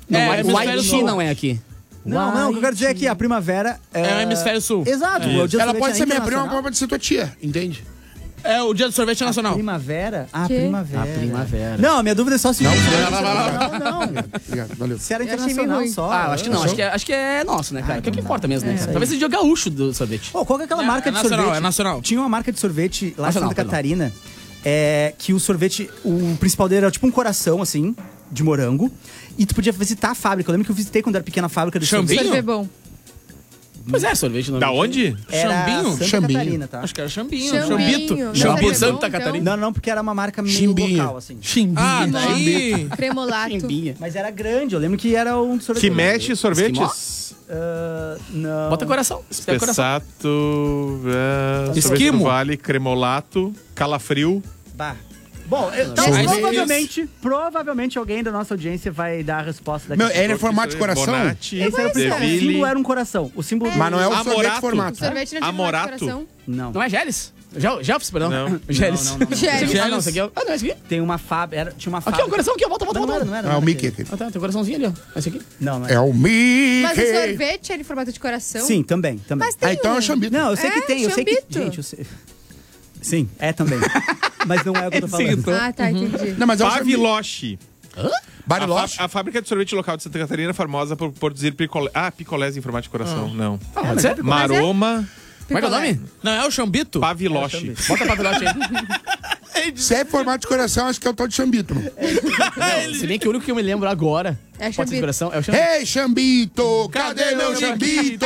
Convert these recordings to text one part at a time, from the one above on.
O Haiti não é aqui. Não, o que eu quero dizer é que a primavera... É o hemisfério sul. Exato. O dia do Ela sorvete pode é ser minha prima, internacional. pode ser tua tia, entende? É o dia do sorvete nacional. Primavera? Que? Primavera. A primavera. Não, a minha dúvida é só se... Não. Obrigado, valeu. Se era Eu achei meio internacional ruim. só. Ah, eu acho que não. Acho que é nosso, né, cara? Que é o que importa mesmo, né? Talvez seja o gaúcho do sorvete. Qual que é aquela marca de nacional, sorvete? é nacional. Tinha uma marca de sorvete lá Nacional, em Santa Catarina, que o sorvete, o principal dele era tipo um coração, assim, de morango. E tu podia visitar a fábrica. Eu lembro que eu visitei quando era pequena a fábrica de Chambinho? sorvete. Sorvete bom. Pois é, sorvete. Da onde? Era Chambinho? Santa Chambinho. Catarina, tá? Acho que era Chambinho. Chambinho. Chambito. Não, Chambito, é Santa bom, Catarina. Não, porque era uma marca meio Chimbinho. local, assim. Chimbinho. Ah, daí... Cremolato. Chimbinha. Mas era grande, eu lembro que era um sorvete. Que mexe sorvetes? Não. Bota coração. Escreve coração. Espessato, sorvete Esquimo. do Vale, cremolato, calafrio. Bah. Bom, então provavelmente alguém da nossa audiência vai dar a resposta daqui. Meu, era em formato de coração? Bonatti, Esse era o principal. O Deville. símbolo era um coração. O símbolo Mas não é o sorvete Amorato. formato. Sorvete não tinha Amorato. coração. Não. Não é Geles? Gelfs, perdão. Não. Geles. Não. Geles. Ah, não, esse aqui é... Ah, não, esse aqui? Tem uma fábrica. Tinha uma Aqui, fábrica. ó, o coração aqui, ó. Volta. Não era. É o Mickey aqui. Ah, tá, tem um coraçãozinho ali, ó. Esse aqui. Não É o Mickey. Mas o sorvete era em formato de coração? Sim, também. Mas tem Então é o Chambito. Não, eu sei que tem. Eu sei que. Chambito. Gente, eu sei. Sim, é também. Mas não é o que eu tô falando. Ah, tá, entendi. Não, mas é o Chambito. Paviloche. Bariloche. A fábrica de sorvete local de Santa Catarina é famosa por produzir picolés em formato de coração. Não. Pode ser? Maroma, Como é que é o nome? Não é o Chambito? Paviloche. Bota papilote aí. Se é formato de coração, acho que é o tal de Chambito, mano. Se bem que o único que eu me lembro agora, É pode ser Chambito. de coração, é o Chambito. Ei, Chambito! Cadê meu Chambito?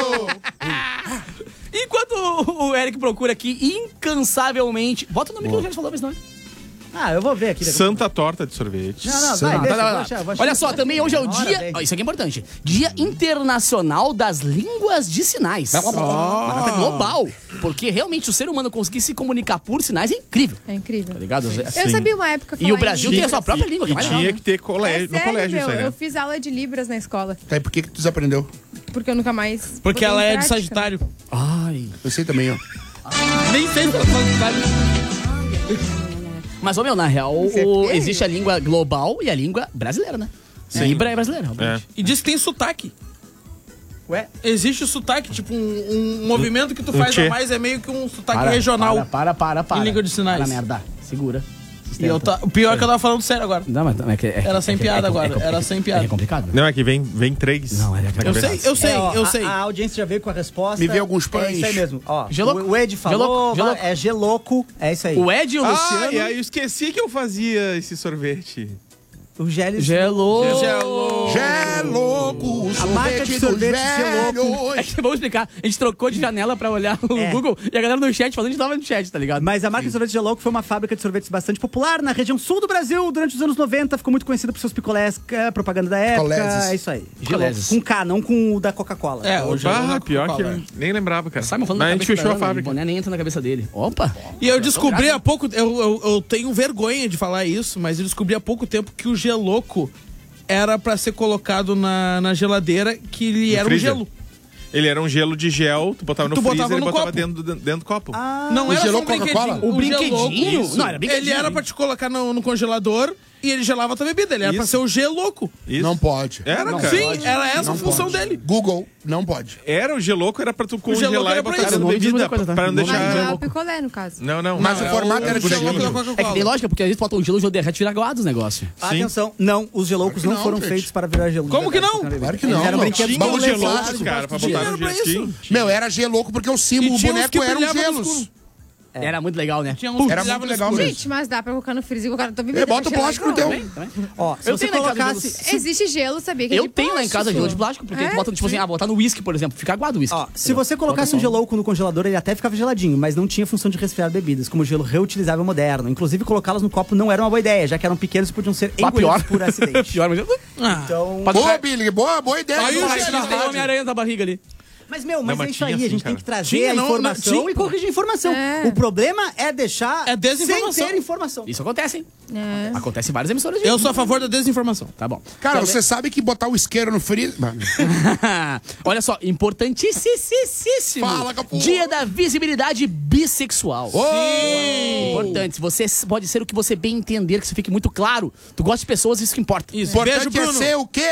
Enquanto o Eric procura aqui incansavelmente... Bota o nome que o Jorge falou, mas não é. Ah, eu vou ver aqui. depois. Santa Torta de sorvete. Não, vai, deixa, Tá. vou achar. Olha só, também hoje é o Na hora, dia... velho. Ó, isso aqui é importante. Dia Internacional das Línguas de Sinais. Uma data global. Porque realmente o ser humano conseguir se comunicar por sinais é incrível. É incrível. Tá ligado? Eu sabia uma época E o Brasil tem a sua própria língua, que é E mais legal, tinha né? que ter colégio, no Sério, colégio isso aí, eu né? fiz aula de Libras na escola. Tá, e por que tu desaprendeu? Porque eu nunca mais... Porque botei ela em é de prática. Sagitário. Ai... Eu sei também, ó. Nem sei se ela é Sagitário. Mas, ô meu, na real, Certeza. existe a língua global e a língua brasileira, né? Libra é brasileira, obviamente. E diz que tem sotaque. Ué? Existe o sotaque, tipo um movimento que tu faz tchê. a mais é meio que um sotaque regional. Para. Em língua de sinais. Para, merda. Segura. E eu o pior é que eu tava falando sério agora. Não, mas é que... Era sem piada agora, era sem piada. É complicado? Não, é que vem três. Não, é Eu sei, ó, eu sei. A audiência já veio com a resposta. Me vê alguns É pães. isso aí mesmo. Ó, Geloco. o Ed falou, Geloco. é geloco. É isso aí. O Ed e o Ah, Luciano... e aí eu esqueci que eu fazia esse sorvete. O Gélis. Gelo. Geloco, A marca de sorvete É que vamos explicar. A gente trocou de janela pra olhar o É. Google e a galera no chat falando, a gente tava no chat, tá ligado? Mas a marca de sorvete Geloco foi uma fábrica de sorvetes bastante popular na região sul do Brasil durante os anos 90. Ficou muito conhecida por seus picolés, propaganda da época. Picoléses. É isso aí. Picoléses. Com K, não com o da Coca-Cola. É, hoje Ah, pior que eu nem lembrava, cara. Simon falando Mas a na gente cabeça fechou a da Ana, fábrica. O boné nem entra na cabeça dele. Opa! E eu descobri há pouco... Eu tenho vergonha de falar isso, mas eu descobri há pouco tempo que o geloco era pra ser colocado na geladeira, que ele era um freezer. gelo. Ele era um gelo de gel, tu botava no Tu freezer botava e no botava copo. dentro do copo. Não O era só gelou um brinquedinho. Coca-Cola? O brinquedinho? Geloco, Não, era brinquedinho. Ele era pra te colocar no congelador e ele gelava a tua bebida. Ele era pra Isso. ser o geloco. Isso. Não pode. Era, cara. Sim, era essa a função pode. dele. Google, não pode. Era o geloco, era pra tu geloco congelar era e pra botar isso. dentro da Não diz muita bebida, coisa, tá? pra não Não Mas deixar... não é o picolé, no caso. Não. Mas o formato era o gelo gelinho. da É que Coca-Cola. tem lógica, porque às vezes bota o gelo derrete e vira aguado os negócios. Atenção, não, os geloucos Claro que não não, foram gente. feitos para virar gelo. Como que não? Claro que Eles não, eram mano. brinquedos Tinha os molecos. geloucos, cara, pra botar no Tinha jet pra ski. Meu, era geloco porque o símbolo, E o tinha uns boneco que eram brilhavam no gelos. escuro. Era muito legal, né? Tinha uns que Era brilhavam muito no legal escuro. mesmo. Gente, mas dá pra colocar no freezer e colocar na tua bebida. Bota o pra plástico no cheirar teu. igual. Ó, se Eu você tenho lá em casa colocasse... Existe gelo, sabia que é Eu de tenho lá em casa plástico. gelo de plástico, porque É? tu bota, tipo assim, botar no whisky, por exemplo, fica aguado o whisky. Ó, se você colocasse um gelouco no congelador, ele até ficava geladinho, mas não tinha função de resfriar bebidas, como o gelo reutilizável moderno. Inclusive, colocá-las no copo não era uma boa ideia, já que eram pequenos e podiam ser Ah, pior. engolidos por acidente. Pior, mas... Então... Boa, Billy, boa ideia. Aí Boa o ideia. Gelo Tem um Homem-Aranha na barriga ali. Mas, meu, Não, mas mas é isso tinha aí, assim, a gente cara. tem que trazer Tinha, a não, informação tinha, e corrigir a informação. É. O problema é deixar É desinformação. sem ter informação. Isso acontece, hein? É. Acontece em várias emissoras. Eu sou a favor da desinformação. Tá bom. Cara, você sabe que botar o isqueiro no freezer... Olha só, importantíssimo. Fala, Capu. Dia da visibilidade bissexual. Sim! Importante. Você pode ser o que você bem entender, que isso fique muito claro. Tu gosta de pessoas, isso que importa. Isso. Importante Beijo, é Bruno. ser o quê?